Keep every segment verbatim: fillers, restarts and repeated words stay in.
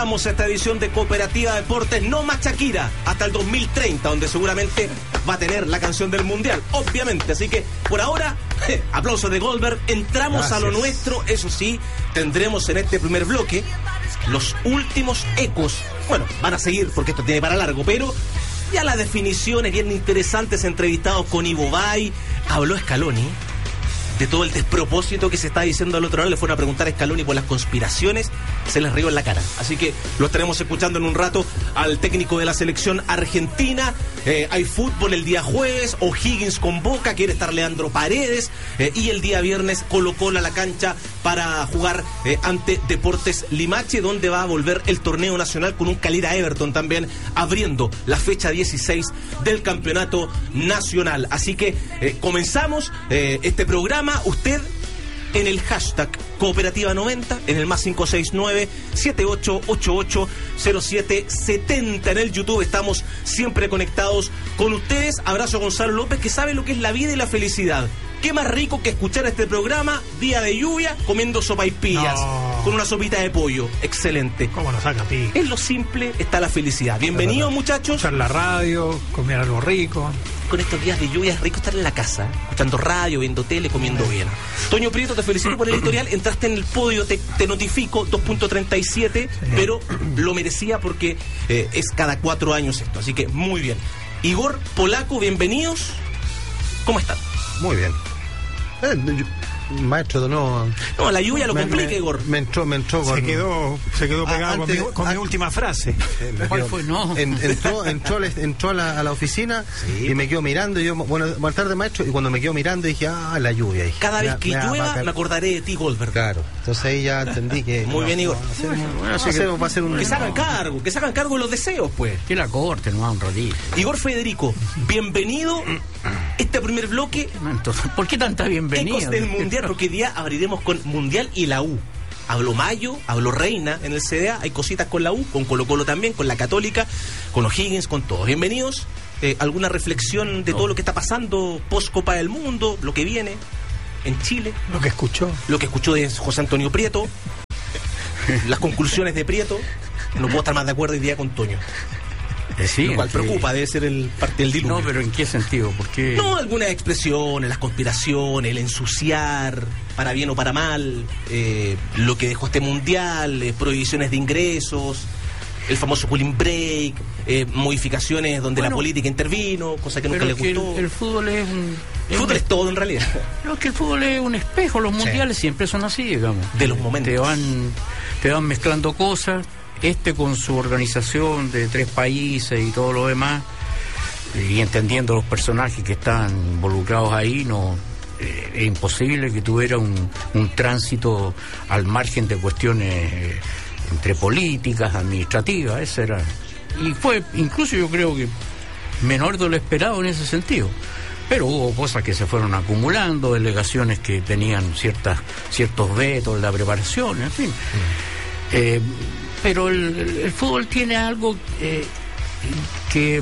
comenzamos esta edición de Cooperativa Deportes, no más Shakira, hasta el dos mil treinta, donde seguramente va a tener la canción del Mundial, obviamente. Así que, por ahora, eh, aplausos de Goldberg. Entramos Gracias. a lo nuestro, eso sí, tendremos en este primer bloque los últimos ecos. Bueno, van a seguir porque esto tiene para largo, pero ya las definiciones bien interesantes, entrevistados con Ivo Bay, habló Scaloni de todo el despropósito que se está diciendo al otro lado. Le fueron a preguntar a Scaloni por las conspiraciones, se les rió en la cara. Así que lo estaremos escuchando en un rato al técnico de la selección argentina. Eh, hay fútbol el día jueves, O'Higgins convoca, quiere estar Leandro Paredes, eh, y el día viernes Colo-Colo a la cancha para jugar eh, ante Deportes Limache, donde va a volver el torneo nacional con un Calera Everton también abriendo la fecha dieciséis del campeonato nacional. Así que eh, comenzamos eh, este programa. Usted en el hashtag Cooperativa noventa, en el más cinco seis nueve, siete ocho ocho ocho, cero siete siete cero. En el YouTube estamos siempre conectados con ustedes. Abrazo a Gonzalo López, que sabe lo que es la vida y la felicidad. Qué más rico que escuchar este programa, día de lluvia, comiendo sopaipillas, no. con una sopita de pollo. Excelente. ¿Cómo lo saca, Pi? En lo simple está la felicidad. Bienvenidos, muchachos. Escuchar la radio, comer algo rico. Con estos días de lluvia es rico estar en la casa, escuchando radio, viendo tele, comiendo bien. Toño Prieto, te felicito por el editorial. Entraste en el podio, te, te notifico, dos punto treinta y siete, sí. pero lo merecía porque eh, es cada cuatro años esto. Así que muy bien. Igor Polaco, bienvenidos. ¿Cómo están? Muy bien. Eh, yo, maestro, de nuevo. No, la lluvia lo me, complica, me, Igor. Me entró, me entró con... Se quedó, se quedó pegado ah, antes, con, mi, con antes, mi última frase. Eh, ¿Cuál fue? No. En, entró entró, entró a, la, a la oficina sí. y me quedo mirando. Y yo, bueno, buenas tardes, maestro. Y cuando me quedo mirando dije, ah, la lluvia. Dije, Cada vez me, que me llueva, me acordaré de ti, Goldberg. Claro. Entonces ahí ya entendí que... Muy no, bien, Igor. No, bueno, bueno, así que va a ser un... Que se hagan cargo, que se hagan cargo de los deseos, pues. Que la corte, no un rodillo. Igor Federico, bienvenido. Este primer bloque. ¿Por qué tanta bienvenida? Ecos del Mundial, porque hoy día abriremos con Mundial y la U. Habló Mayo, habló Reina en el C D A, hay cositas con la U, con Colo-Colo también, con la Católica, con O'Higgins, con todos. Bienvenidos. Eh, ¿Alguna reflexión de todo lo que está pasando post Copa del Mundo, lo que viene en Chile? Lo que escuchó. Lo que escuchó de José Antonio Prieto, las conclusiones de Prieto. No puedo estar más de acuerdo hoy día con Toño. Sí, lo cual que... preocupa, debe ser el parte del diluvio. No, pero ¿en qué sentido? Porque no, algunas expresiones, las conspiraciones, el ensuciar, para bien o para mal, eh, lo que dejó este mundial, eh, prohibiciones de ingresos, el famoso cooling break, eh, modificaciones donde bueno, la política intervino, cosa que nunca le gustó. El, el fútbol es un... El fútbol es todo en realidad. No, es que el fútbol es un espejo, los mundiales sí. siempre son así, digamos. De los momentos. Te van, te van mezclando cosas. Este con su organización de tres países y todo lo demás, y entendiendo los personajes que están involucrados ahí, no eh, es imposible que tuviera un, un tránsito al margen de cuestiones eh, entre políticas, administrativas, esa era. Y fue, incluso yo creo que menor de lo esperado en ese sentido. Pero hubo cosas que se fueron acumulando, delegaciones que tenían ciertas ciertos vetos en la preparación, en fin. Mm. Eh, Pero el, el fútbol tiene algo eh, que,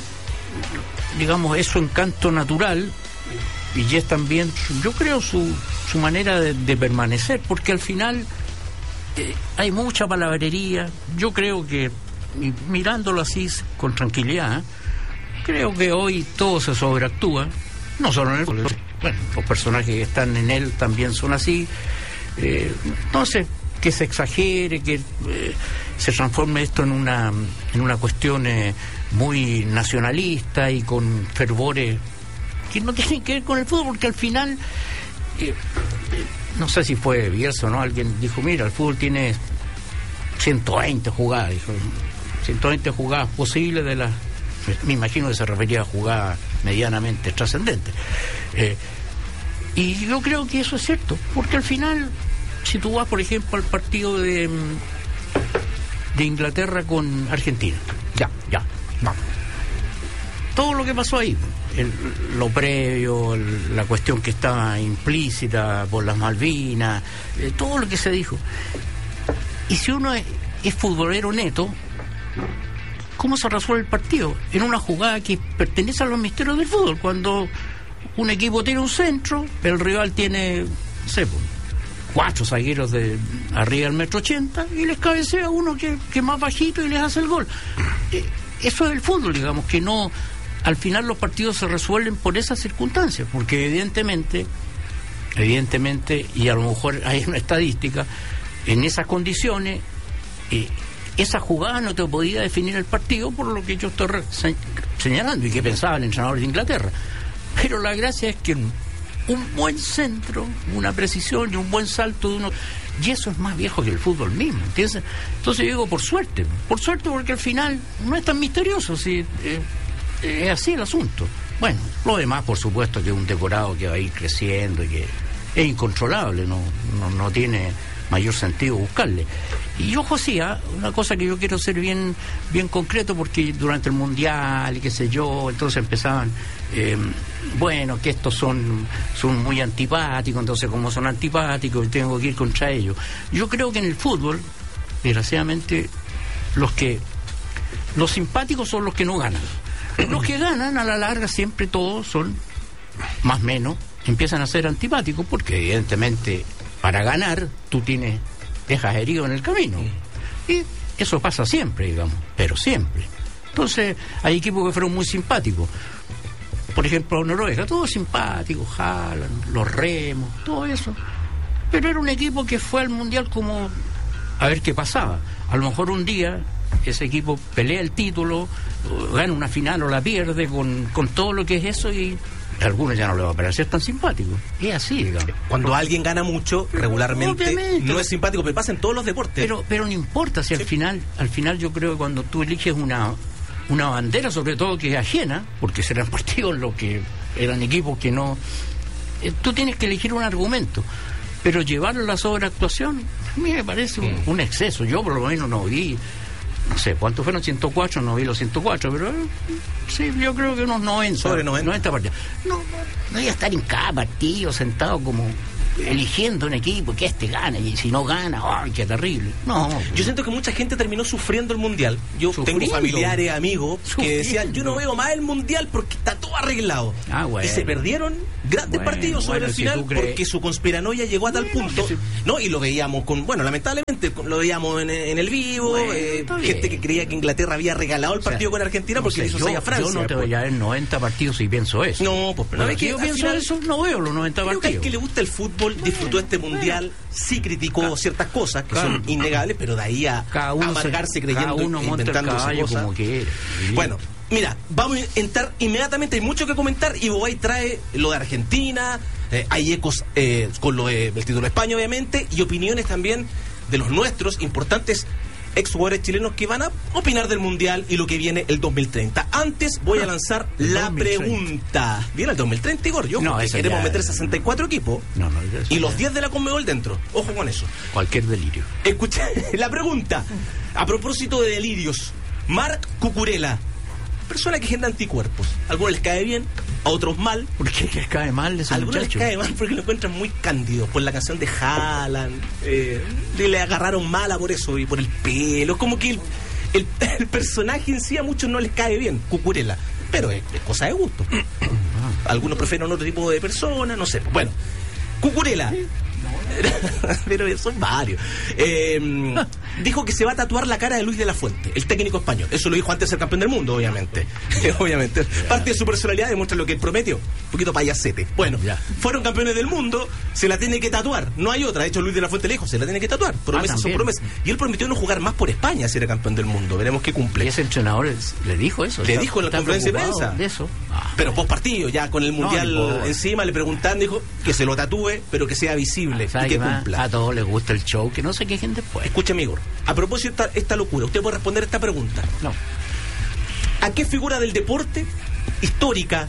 digamos, es su encanto natural y es también, yo creo, su, su manera de, de permanecer, porque al final eh, hay mucha palabrería. Yo creo que, mirándolo así con tranquilidad, creo que hoy todo se sobreactúa, no solo en el fútbol, bueno, los personajes que están en él también son así. Eh, entonces... que se exagere, que eh, se transforme esto en una en una cuestión eh, muy nacionalista y con fervores que no tienen que ver con el fútbol, porque al final eh, no sé si fue Bielsa o no, alguien dijo, mira, el fútbol tiene ciento veinte jugadas, dijo, ciento veinte jugadas posibles de las, me imagino que se refería a jugadas medianamente trascendentes, eh, y yo creo que eso es cierto, porque al final si tú vas, por ejemplo, al partido de, de Inglaterra con Argentina, ya, ya, vamos. Todo lo que pasó ahí, el, lo previo, el, la cuestión que estaba implícita por las Malvinas, eh, todo lo que se dijo. Y si uno es, es futbolero neto, ¿cómo se resuelve el partido? En una jugada que pertenece a los misterios del fútbol, cuando un equipo tiene un centro, el rival tiene, no sé, cuatro zagueros de arriba del metro ochenta y les cabecea uno que, que es más bajito y les hace el gol. Eh, eso es el fútbol, digamos, que no, al final los partidos se resuelven por esas circunstancias, porque evidentemente, evidentemente, y a lo mejor hay una estadística, en esas condiciones, eh, esa jugada no te podía definir el partido por lo que yo estoy re- señalando y que pensaba el entrenador de Inglaterra. Pero la gracia es que un buen centro, una precisión y un buen salto de uno, y eso es más viejo que el fútbol mismo, ¿entiendes? Entonces yo digo por suerte, por suerte porque al final no es tan misterioso, si eh, es así el asunto. Bueno, lo demás por supuesto que es un decorado que va a ir creciendo y que es incontrolable, no, no, no tiene mayor sentido buscarle. Y ojo, sí, ¿eh? Una cosa que yo quiero ser bien bien concreto, porque durante el Mundial y qué sé yo, entonces empezaban, eh, bueno, que estos son son muy antipáticos, entonces como son antipáticos tengo que ir contra ellos. Yo creo que en el fútbol, desgraciadamente, los que los simpáticos son los que no ganan. Los que ganan a la larga siempre todos son, más o menos, empiezan a ser antipáticos, porque evidentemente para ganar tú tienes, dejas herido en el camino. Y eso pasa siempre, digamos, pero siempre. Entonces, hay equipos que fueron muy simpáticos. Por ejemplo, Noruega, todos simpáticos, Haaland, los remos, todo eso. Pero era un equipo que fue al Mundial como a ver qué pasaba. A lo mejor un día ese equipo pelea el título, gana una final o la pierde con, con todo lo que es eso, y a algunos ya no le va a parecer tan simpático. Es así, digamos. Cuando Porque, alguien gana mucho, regularmente obviamente, no es simpático, pero pasa en todos los deportes. Pero, pero no importa si al Sí. final, al final yo creo que cuando tú eliges una, una bandera, sobre todo que es ajena, porque serán partidos los que eran equipos que no, eh, tú tienes que elegir un argumento, pero llevarlo a la sobreactuación a mí me parece un, un exceso. Yo por lo menos no vi, no sé cuántos fueron, ciento cuatro, no vi los ciento cuatro, pero eh, sí, yo creo que unos noventa, sobre noventa, noventa partidos. No, no, no voy a estar en cada partido sentado como eligiendo un equipo que este gane, y si no gana, ¡ay, qué terrible! No, Yo siento que mucha gente terminó sufriendo el Mundial. Yo Sufriendo. tengo familiares, amigos, que Sufriendo. decían, yo no veo más el Mundial porque está todo arreglado. Ah, bueno. Y se perdieron grandes Bueno, partidos sobre bueno, el si final tú crees- porque su conspiranoia llegó a tal Bueno, punto. que si- No, y lo veíamos con, bueno, lamentablemente con- lo veíamos en, en el vivo, Bueno, eh, está bien. gente que creía que Inglaterra había regalado el O sea, partido con Argentina no porque sé, le hizo yo, seis a Francia. yo no te pues. voy a ver noventa partidos si pienso eso. No, pues, pero No, es si que yo al pienso final- eso, no veo los noventa Creo que al partidos. que le gusta el fútbol disfrutó este mundial, sí criticó ciertas cosas que Claro. son innegables, pero de ahí a Cada uno, se- amargarse creyendo, cada uno monta el inventándose caballo cosas. como quiere. Bueno, mira, vamos a entrar inmediatamente, hay mucho que comentar. y Bobay trae lo de Argentina, eh, hay ecos eh, con lo del título de España, obviamente, y opiniones también de los nuestros importantes exjugadores chilenos que van a opinar del Mundial y lo que viene el dos mil treinta. Antes voy a lanzar El la dos mil treinta. pregunta. Viene el dos mil treinta, Igor, yo, No, porque esa queremos ya- meter sesenta y cuatro equipos No, no, eso y los ya- diez de la Conmebol dentro. Ojo con eso. Cualquier delirio. Escucha la pregunta. A propósito de delirios, Marc Cucurella, persona que genera anticuerpos. A algunos les cae bien, a otros mal. ¿Por qué les cae mal ese A algunos muchacho? les cae mal porque lo encuentran muy cándido por la canción de Haaland. Eh, y le agarraron mala por eso y por el pelo. Como que el, el, el personaje en sí a muchos no les cae bien, Cucurella. Pero es, es cosa de gusto. Algunos prefieren otro tipo de persona, no sé. Bueno, Cucurella. Pero son varios. Eh, dijo que se va a tatuar la cara de Luis de la Fuente, el técnico español. Eso lo dijo antes de ser campeón del mundo, obviamente. Obviamente. Parte de su personalidad demuestra lo que él prometió. Un poquito payasete. Bueno, Ya. fueron campeones del mundo, se la tiene que tatuar. No hay otra. De hecho, Luis de la Fuente le dijo, se la tiene que tatuar. Promesas son también. promesas. Y él prometió no jugar más por España si era campeón del mundo. Veremos qué ¿Y cumple. ese entrenador es- le dijo eso? Le ¿Está- dijo en la está conferencia de preocupado prensa. de eso? Ah, Pero post partido, ya con el mundial no importa. encima, le preguntaban, dijo que se lo tatúe, pero que sea visible ¿sabe y que qué más? cumpla. A todos les gusta el show, que no se quejen después. Escúchame, Igor. A propósito de esta, esta locura, usted puede responder esta pregunta. No. ¿A qué figura del deporte histórica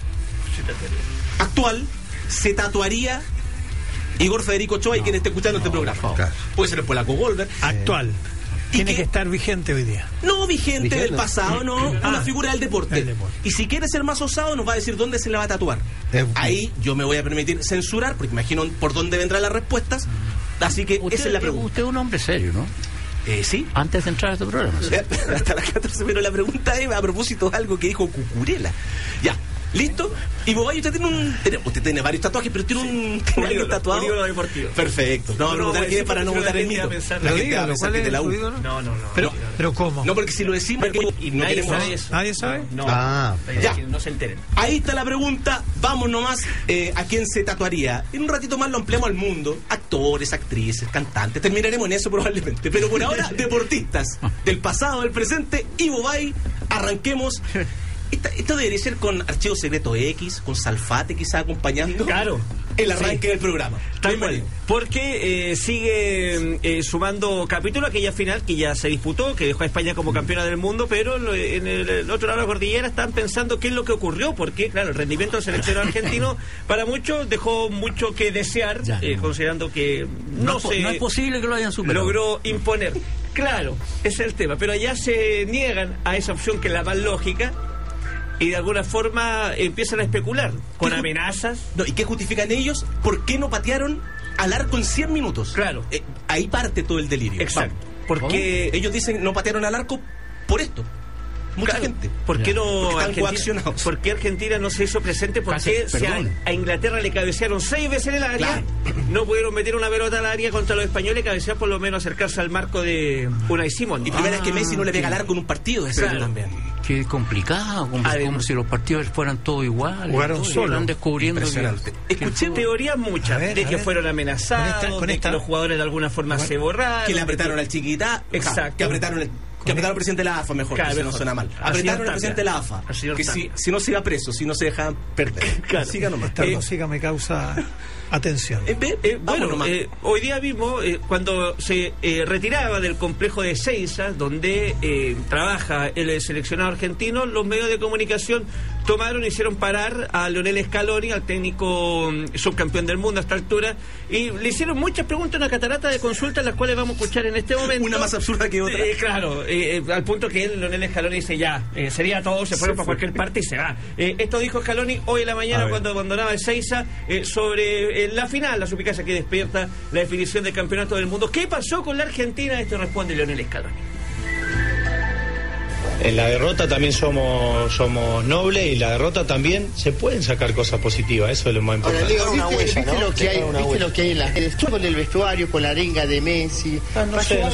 actual se tatuaría Igor Federico Ochoa y quien esté escuchando este programa? por favor. Claro. Puede ser el polaco Goldberg. Actual. Tiene qué? que estar vigente hoy día. No vigente, Vigente. del pasado, no. Una Ah, figura del deporte. del deporte. Y si quiere ser más osado, nos va a decir dónde se la va a tatuar. Es- Ahí yo me voy a permitir censurar, porque imagino por dónde vendrán las respuestas. Así que Usted, esa es la pregunta. usted es un hombre serio, ¿no? Eh, ¿Sí? Antes de entrar a este programa. ¿sí? Hasta las catorce, pero la pregunta es a propósito de algo que dijo Cucurella. Ya, ¿Listo? Y Bobay, usted tiene un... Tiene, usted tiene varios tatuajes, pero tiene un... ¿Tiene algo tatuado? Un ídolo deportivo. Perfecto. No, no, no aquí para no votar el mito. Pero dígalo, ¿cuál es tu ídolo? No, no, no. Pero, pero ¿cómo? No, porque si lo decimos... Y no nadie queremos... sabe eso. ¿Nadie sabe? No. Ah, ya. Que no se enteren. Ahí está la pregunta. Vamos nomás eh, a quién se tatuaría. En un ratito más lo ampliamos al mundo. Actores, actrices, cantantes. Terminaremos en eso probablemente. Pero por ahora, deportistas del pasado, del presente. Y Bobay, arranquemos. Esta, esto debería ser con Archivo Secreto X, con Salfate quizá acompañando. Claro. El arranque sí. del programa. Tal cual. Porque eh, sigue eh, sumando capítulo aquella final que ya se disputó, que dejó a España como campeona del mundo, pero lo, en el, el otro lado de la cordillera están pensando qué es lo que ocurrió, porque claro, el rendimiento del seleccionado argentino para muchos dejó mucho que desear, ya, eh, no. considerando que no, no, se no es posible que lo hayan superado. Logró imponer. Claro, ese es el tema, pero allá se niegan a esa opción que es la más lógica. Y de alguna forma empiezan a especular con amenazas. No, ¿y qué justifican ellos? ¿Por qué no patearon al arco en cien minutos? Claro. Eh, ahí parte todo el delirio. Exacto. Porque ellos dicen no patearon al arco por esto. Mucha claro. gente. ¿Por qué no están coaccionados? ¿Por qué Argentina no se hizo presente? ¿Por qué si a, a Inglaterra le cabecearon seis veces en el área? Claro. No pudieron meter una pelota al área contra los españoles, cabecear por lo menos acercarse al marco de Unai Simón. Y primera vez ah, que Messi no le pega al arco en un partido. Eso claro. también. Qué complicado, como, como si los partidos fueran todos iguales. Jugaron todos solo. Están descubriendo que, escuché teorías muchas ver, de que ver. fueron amenazados, con esta, con de esta. que los jugadores de alguna forma se borraron, que le apretaron al chiquita, exacto, que apretaron el que apretaron al presidente de la A F A, mejor, claro, que no suena mal. Apretaron al presidente de la A F A, que si, si no se iba preso, si no se deja perder. Claro. Siga nomás. Esta música me causa atención. Eh, eh, bueno, eh, hoy día mismo, eh, cuando se eh, retiraba del complejo de Ezeiza, donde eh, trabaja el seleccionado argentino, los medios de comunicación tomaron y hicieron parar a Lionel Scaloni, al técnico subcampeón del mundo a esta altura, y le hicieron muchas preguntas, una catarata de consultas, las cuales vamos a escuchar en este momento. Una más absurda que otra. Eh, claro, eh, al punto que él, Lionel Scaloni dice ya, eh, sería todo, se fueron se para fue. cualquier parte y se va. Eh, esto dijo Scaloni hoy en la mañana cuando abandonaba Ezeiza eh, sobre eh, la final, la suspicacia que despierta la definición del campeonato del mundo. ¿Qué pasó con la Argentina? Esto responde Lionel Scaloni. En la derrota también somos somos nobles y la derrota también se pueden sacar cosas positivas, eso es lo más importante. Ahora, Leo, ¿viste, huella, ¿viste, ¿no? lo, que hay, ¿viste lo que hay en la, el, con el vestuario, con la arenga de Messi? Ah, no sé, no